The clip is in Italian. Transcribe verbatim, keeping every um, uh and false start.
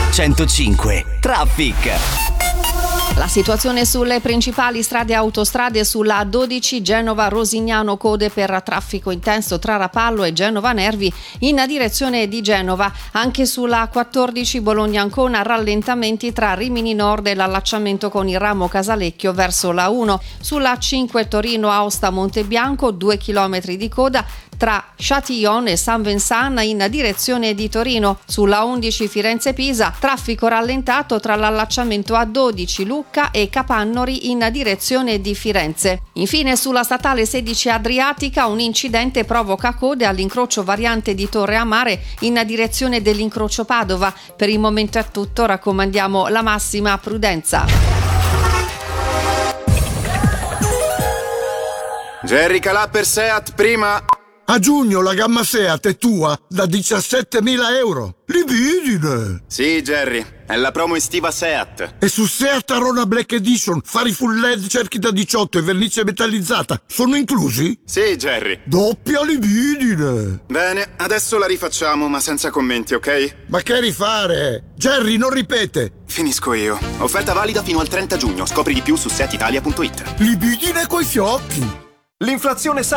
centocinque Traffic. La situazione sulle principali strade e autostrade: sulla A dodici Genova-Rosignano, code per traffico intenso tra Rapallo e Genova Nervi in direzione di Genova. Anche sulla A quattordici Bologna-Ancona, rallentamenti tra Rimini Nord e l'allacciamento con il ramo Casalecchio verso la uno. Sulla A cinque Torino-Aosta-Montebianco, due chilometri di coda tra Châtillon e Saint-Vincent in direzione di Torino. Sulla undici Firenze-Pisa, traffico rallentato tra l'allacciamento A dodici Lucca e Capannori in direzione di Firenze. Infine sulla statale sedici Adriatica, un incidente provoca code all'incrocio variante di Torre a Mare in direzione dell'incrocio Padova. Per il momento è tutto, raccomandiamo la massima prudenza. Jerry Calà per Seat prima. A giugno la gamma Seat è tua da diciassettemila euro. Libidine! Sì, Jerry, è la promo estiva Seat. E su Seat Arona Black Edition, fari full L E D, cerchi da diciotto e vernice metallizzata sono inclusi? Sì, Jerry. Doppia libidine! Bene, adesso la rifacciamo, ma senza commenti, ok? Ma che rifare? Jerry, non ripete! Finisco io. Offerta valida fino al trenta giugno. Scopri di più su seat italia punto it. Libidine coi fiocchi! L'inflazione sa